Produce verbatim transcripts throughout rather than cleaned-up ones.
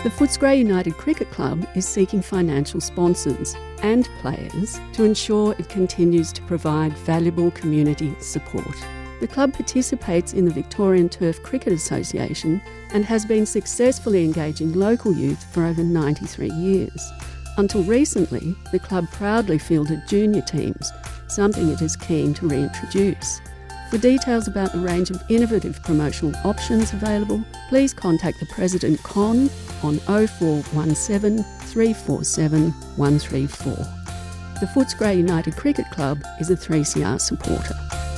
The Footscray United Cricket Club is seeking financial sponsors and players to ensure it continues to provide valuable community support. The club participates in the Victorian Turf Cricket Association and has been successfully engaging local youth for over ninety-three years. Until recently, the club proudly fielded junior teams, something it is keen to reintroduce. For details about the range of innovative promotional options available, please contact the President Con on oh four one seven, three four seven, one three four. The Footscray United Cricket Club is a three C R supporter.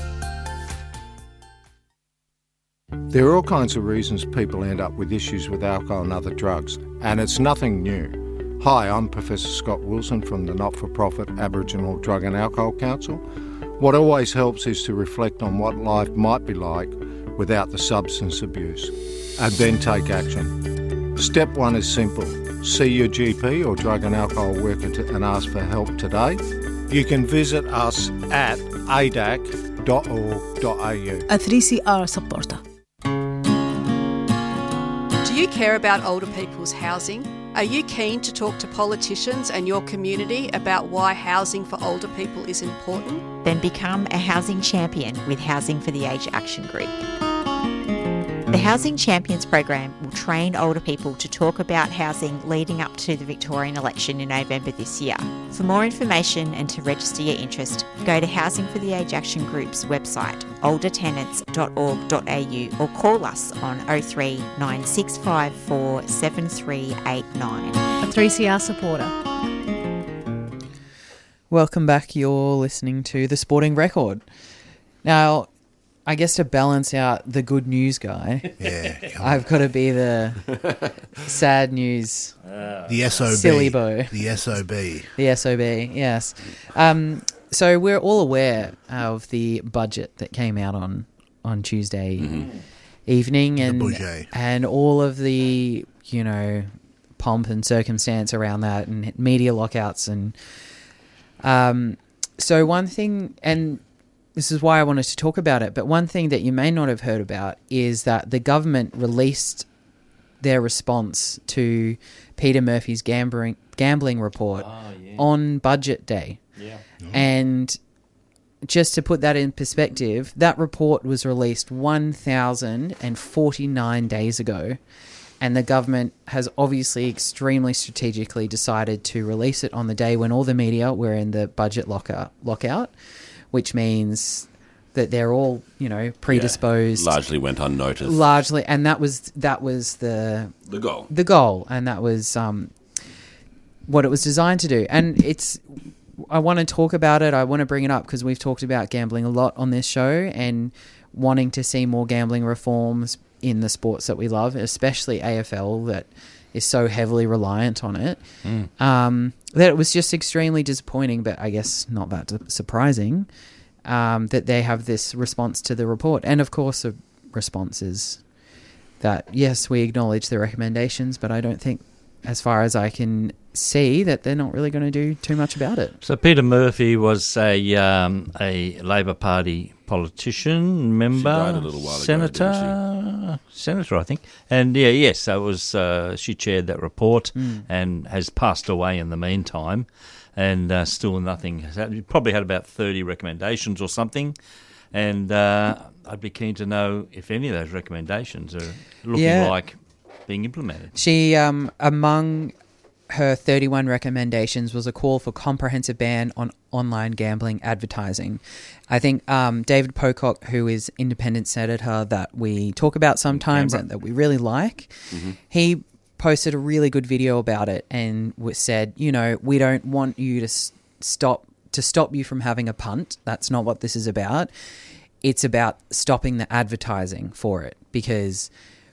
There are all kinds of reasons people end up with issues with alcohol and other drugs, and it's nothing new. Hi, I'm Professor Scott Wilson from the not-for-profit Aboriginal Drug and Alcohol Council. What always helps is to reflect on what life might be like without the substance abuse, and then take action. Step one is simple. See your G P or drug and alcohol worker to, and ask for help today. You can visit us at a d a c dot org dot a u. A three C R supporter. Do you care about older people's housing? Are you keen to talk to politicians and your community about why housing for older people is important? Then become a housing champion with Housing for the Aged Action Group. The Housing Champions program will train older people to talk about housing leading up to the Victorian election in November this year. For more information and to register your interest, go to Housing for the Aged Action Group's website, older tenants dot org dot a u, or call us on oh three nine six five four seven three eight nine. A three C R supporter. Welcome back. You're listening to The Sporting Record. Now, I guess to balance out the good news guy, yeah, I've got to be the sad news. Uh, the S O B. Silly bow. The S O B. The S O B, yes. Um, so we're all aware of the budget that came out on, on Tuesday mm-hmm. evening and the and all of the, you know, pomp and circumstance around that and media lockouts. And um, so one thing... and. This is why I wanted to talk about it. But one thing that you may not have heard about is that the government released their response to Peter Murphy's gambling gambling report oh, yeah. on budget day. Yeah. Oh. And just to put that in perspective, that report was released one thousand forty-nine days ago. And the government has obviously extremely strategically decided to release it on the day when all the media were in the budget lockout. lockout. Which means that they're all, you know, predisposed. Yeah, largely went unnoticed. Largely, and that was that was the the goal. The goal, and that was um, what it was designed to do. And it's, I want to talk about it. I want to bring it up because we've talked about gambling a lot on this show, and wanting to see more gambling reforms in the sports that we love, especially A F L that is so heavily reliant on it. Mm. Um, that it was just extremely disappointing, but I guess not that surprising, um, that they have this response to the report. And of course, the response is that, yes, we acknowledge the recommendations, but I don't think, as far as I can see, that they're not really going to do too much about it. So Peter Murphy was a um, a Labor Party politician, member, she died a little while senator, ago, senator, I think, and yeah, yes, so it was. Uh, she chaired that report mm. and has passed away in the meantime, and uh, still nothing. Has happened. Probably had about thirty recommendations or something, and uh, I'd be keen to know if any of those recommendations are looking yeah. like being implemented. She, um, among her thirty-one recommendations was a call for comprehensive ban on online gambling advertising. I think um, David Pocock, who is independent senator that we talk about sometimes and that we really like, mm-hmm. he posted a really good video about it and said, you know, we don't want you to s- stop to stop you from having a punt. That's not what this is about. It's about stopping the advertising for it, because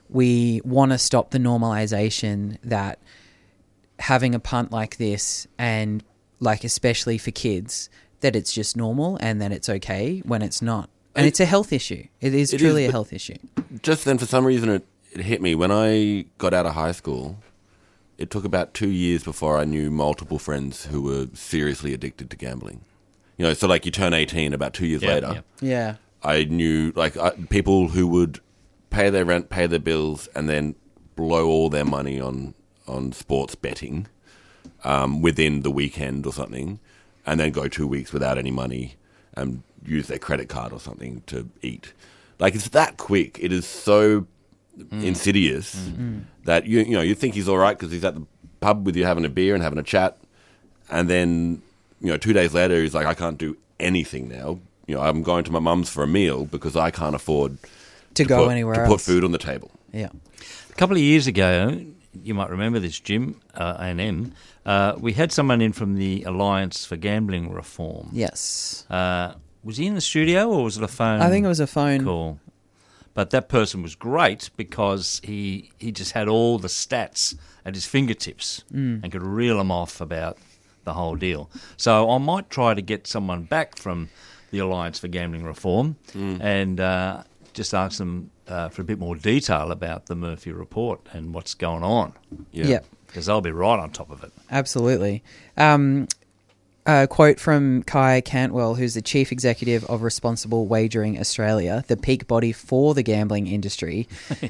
we want to stop the normalization that having a punt like this, and like especially for kids, that it's just normal and that it's okay when it's not. And it, it's a health issue. It is it truly is, a health issue. Just then, for some reason, it, it hit me. When I got out of high school, it took about two years before I knew multiple friends who were seriously addicted to gambling. You know, so like you turn eighteen, about two years yeah, later, yeah. yeah. I knew like I, people who would pay their rent, pay their bills, and then blow all their money on on sports betting um, within the weekend or something, and then go two weeks without any money and use their credit card or something to eat. Like, it's that quick. It is so mm. insidious mm-hmm. that you you know you think he's all right because he's at the pub with you having a beer and having a chat, and then you know two days later he's like, I can't do anything now. You know, I'm going to my mum's for a meal because I can't afford to, to go put, anywhere to else. put food on the table. Yeah. A couple of years ago, you might remember this, Jim, uh, A and M, uh, we had someone in from the Alliance for Gambling Reform. Yes. Uh, was he in the studio or was it a phone I think it was a phone call? But that person was great because he, he just had all the stats at his fingertips mm. and could reel them off about the whole deal. So I might try to get someone back from the Alliance for Gambling Reform mm. and uh, just ask them uh, for a bit more detail about the Murphy report and what's going on. Yeah. Yep. Because they'll be right on top of it. Absolutely. Um, a quote from Kai Cantwell, who's the Chief Executive of Responsible Wagering Australia, the peak body for the gambling industry.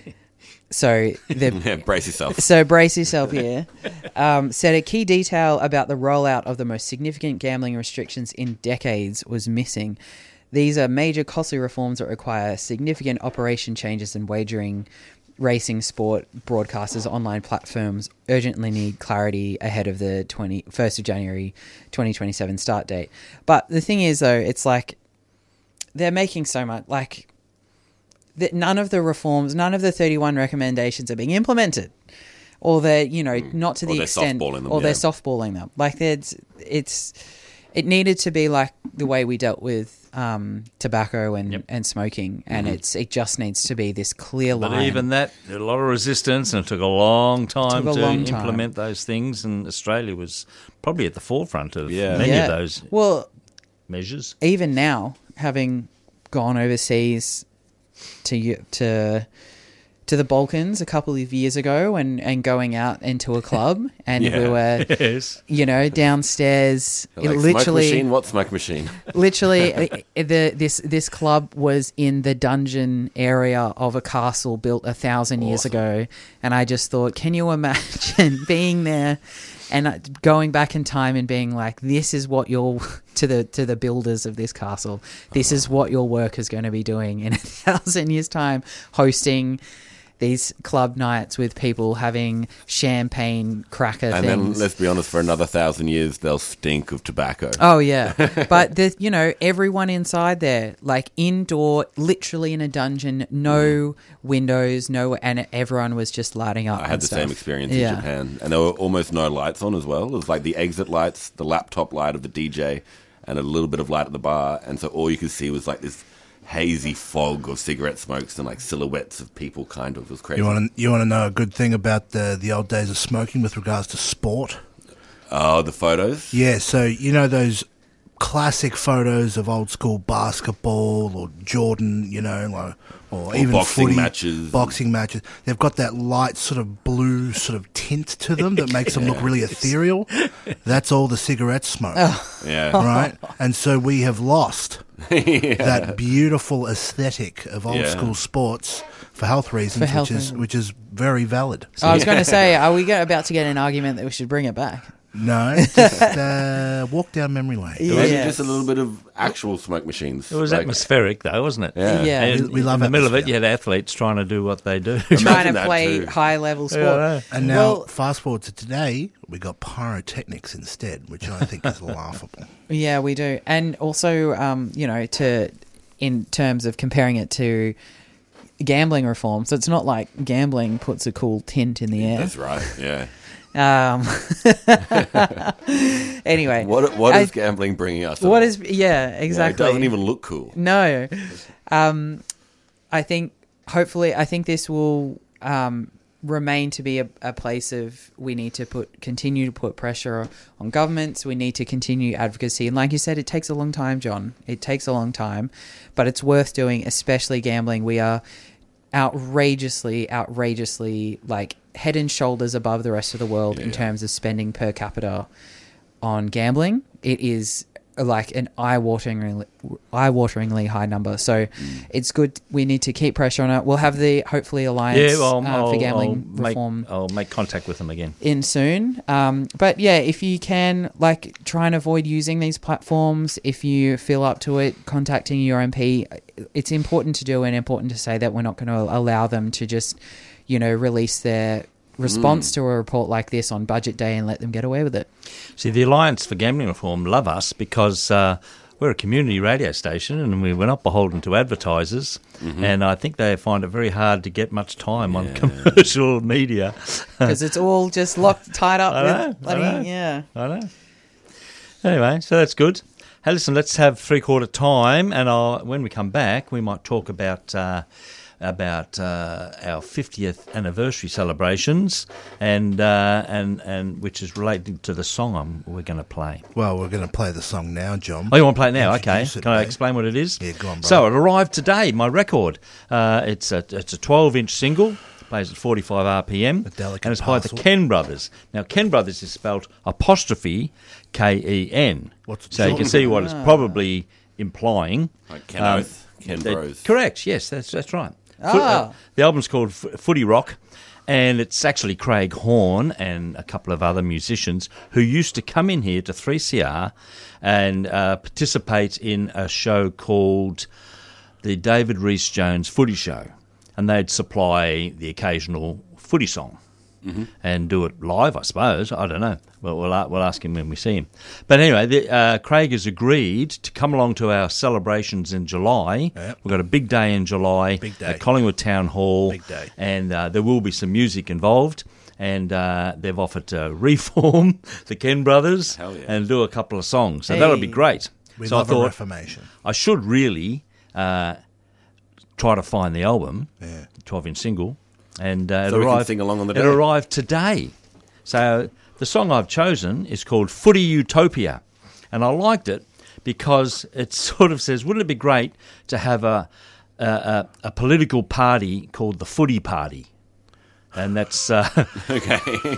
So, yeah, brace yourself. So brace yourself here. Um, said a key detail about the rollout of the most significant gambling restrictions in decades was missing. These are major costly reforms that require significant operation changes in wagering, racing, sport, broadcasters, online platforms urgently need clarity ahead of the first of January twenty twenty-seven start date. But the thing is, though, it's like they're making so much, like... that none of the reforms, none of the thirty-one recommendations are being implemented, or they're, you know, mm. not to the or extent, they're softballing them, or yeah. they're softballing them. Like, it's, it's, it needed to be like the way we dealt with um, tobacco and, yep. and smoking, and mm-hmm. it's, it just needs to be this clear line. But even that, a lot of resistance, and it took a long time a to long time. implement those things, and Australia was probably at the forefront of yeah. many yeah. of those well, measures. Even now, having gone overseas to to to the Balkans a couple of years ago and, and going out into a club and yeah. we were yes. you know downstairs like, it literally smoke machine what smoke machine literally the this this club was in the dungeon area of a castle built a thousand awesome. years ago, and I just thought, can you imagine being there and going back in time and being like, this is what your to the to the builders of this castle, this is what your work is going to be doing in a thousand years' time, hosting these club nights with people having champagne cracker and things. then, let's be honest, for another thousand years, they'll stink of tobacco. Oh, yeah. But, the, you know, everyone inside there, like indoor, literally in a dungeon, no mm. windows, no, and everyone was just lighting up. I had the stuff. same experience yeah. in Japan. And there were almost no lights on as well. It was like the exit lights, the laptop light of the D J, and a little bit of light at the bar. And so all you could see was like this hazy fog of cigarette smokes and like silhouettes of people. Kind of, it was crazy. You want to you want to know a good thing about the the old days of smoking with regards to sport? Oh, the photos. Yeah, so you know those classic photos of old school basketball or Jordan, you know, like, or, or even boxing footy, matches. Boxing matches. They've got that light sort of blue sort of tint to them that makes them look really ethereal. That's all the cigarette smoke. Oh. Yeah. Right? And so we have lost yeah. that beautiful aesthetic of old yeah. school sports for health reasons, For health which is reasons. which is very valid. I was going to say, are we about to get an argument that we should bring it back? No, just uh, walk down memory lane. It was Yes. just a little bit of actual smoke machines. It was like, atmospheric, though, wasn't it? Yeah. Yeah. And We- we love in the middle of it, atmosphere. you had athletes trying to do what they do. Trying Imagine to that play too. high level sport. Yeah, And now, Well- fast forward to today, we got pyrotechnics instead, which I think is laughable. Yeah, we do. And also, um, you know, to in terms of comparing it to gambling reform, so it's not like gambling puts a cool tint in the air. That's right, yeah. Um, anyway, What what I- is gambling bringing us? what all? is yeah Yeah, exactly? it doesn't even look cool. No, um, I think hopefully I think this will um, remain to be a, a place of we need to put continue to put pressure on governments. We need to continue advocacy, and like you said, it takes a long time, John. It takes a long time, but it's worth doing, especially gambling. We are outrageously, outrageously like head and shoulders above the rest of the world Yeah. in terms of spending per capita on gambling. It is like an eye-wateringly, eye-wateringly high number. So Mm. it's good. We need to keep pressure on it. We'll have the, hopefully, Alliance Yeah, well, uh, I'll, for Gambling I'll Reform Make, I'll make contact with them again. in soon. Um, but yeah, if you can, like, try and avoid using these platforms. If you feel up to it, contacting your M P. It's important to do and important to say that we're not going to allow them to just, you know, release their response Mm. to a report like this on budget day and let them get away with it. See, the Alliance for Gambling Reform love us because uh, we're a community radio station and we- we're not beholden to advertisers. Mm-hmm. And I think they find it very hard to get much time on commercial media. Because it's all just locked, tied up I with know, I bloody, know. yeah. I know. Anyway, so that's good. Hey, listen, let's have three-quarter time, and I'll, when we come back, we might talk about uh, about uh, our fiftieth anniversary celebrations, and uh, and and which is related to the song I'm, we're going to play. Well, we're going to play the song now, John. Oh, you want to play it now? Okay. Introduce it, Can I mate. explain what it is? Yeah, go on, bro. So it arrived today, my record. Uh, it's a it's a twelve-inch single, plays at forty-five R P M, A delicate and it's by the parcel. Ken Brothers. Now, Ken Brothers is spelled apostrophe K E N. What's it So you short can for? see what it's probably implying. Like Ken Um, Oath, Ken that- Bros. Correct, yes, that's that's right. Foot- Ah. uh, the album's called F- Footy Rock, and it's actually Craig Horn and a couple of other musicians who used to come in here to three C R and uh, participate in a show called the David Rhys-Jones Footy Show, and they'd supply the occasional footy song. Mm-hmm. And do it live, I suppose. I don't know. Well, we'll, a- we'll ask him when we see him. But anyway, the, uh, Craig has agreed to come along to our celebrations in July. Yep. We've got a big day in July Big day. at Collingwood Town Hall. Big day. And uh, there will be some music involved. And uh, they've offered to reform the Ken Brothers Hell yeah. and do a couple of songs. So that'll be Hey. great. We so love I a thought reformation. I should really uh, try to find the album, Yeah. twelve-inch single. And uh, So it we can arrived, sing along on the It day. arrived today. So the song I've chosen is called Footy Utopia. And I liked it because it sort of says, wouldn't it be great to have a a, a, a political party called the Footy Party? And that's uh, Okay.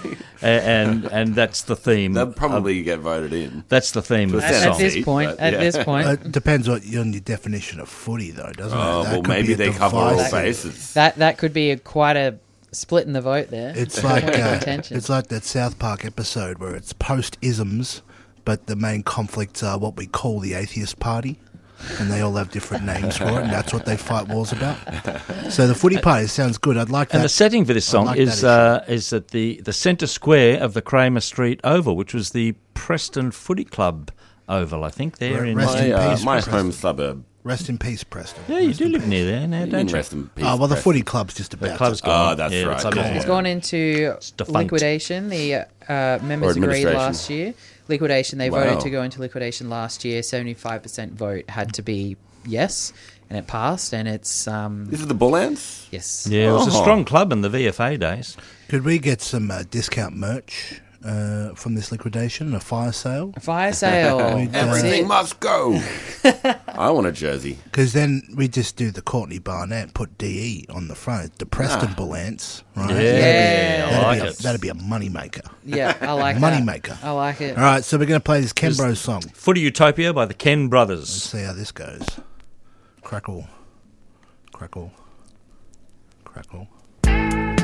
and and that's the theme. They'll of- probably get voted in. that's the theme of At- the At, song. at this Seat, point, but at yeah. this point, Uh, It depends what on your definition of footy, though, doesn't Oh, it? That well, could maybe be a they cover all divisive- bases. that that could be a, quite a split in the vote there. It's like Point of uh, contention. it's like that South Park episode where it's post-isms, but the main conflicts are what we call the atheist party, and they all have different names for it, and that's what they fight wars about. So the footy party sounds good. I'd like that. And the setting for this I song like is that uh, is at the, the centre square of the Kramer Street Oval, which was the Preston Footy Club Oval, I think, there Re- in... rest My, in uh, peace, my Preston. home suburb. Rest in peace, Preston. Yeah, you Rest do in live peace. near there now, You don't mean you? rest in peace. Oh, well, the Preston. footy club's just The about club's to... gone. Oh, that's yeah, the right. club's Yeah. gone. It's gone into defunct. liquidation. The uh, members Or agreed administration. last year. Liquidation. They Wow. voted to go into liquidation last year. seventy-five percent vote had to be yes, and it passed. And it's um, This is the Bull Ants? yes. Yeah, it was a Oh. strong club in the V F A days. Could we get some uh, discount merch uh, from this liquidation, a fire sale? Fire sale. That's Everything it. must go. I want a jersey. Because then we just do the Courtney Barnett, put D E on the front, the Preston Ah. Bull Ants, right? Yeah, Yeah. I That'd, like be a, it. that'd be a money maker. Yeah, I like Money that. maker. I like it. All right, so we're going to play this Ken Just- Bros song. Footy Utopia by the Ken Let's Brothers. see how this goes. Crackle, crackle, crackle.